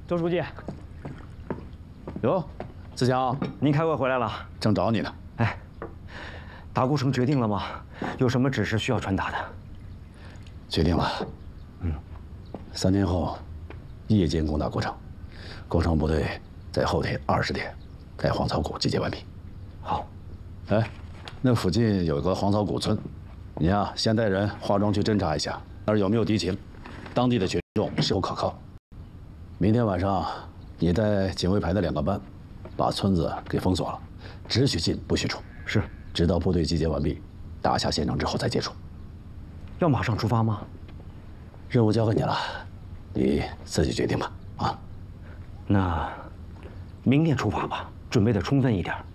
周书记， 哟，子强， 您开会回来了， 正找你呢。 哎，打鼓城决定了吗？有什么指示需要传达的？ 决定了。3天后，夜间攻打古城，工程部队在后天20点，在黄草谷集结完毕。 好。 哎，那附近有个黄草谷村，你呀先带人化妆去侦查一下，那儿有没有敌情，当地的群众是否可靠。明天晚上，你带警卫排的2个班，把村子给封锁了，只许进不许出。 是， 直到部队集结完毕，打下县城之后再解除。 要马上出发吗？ 任务交给你了，你自己决定吧。啊， 那明天出发吧，准备的充分一点。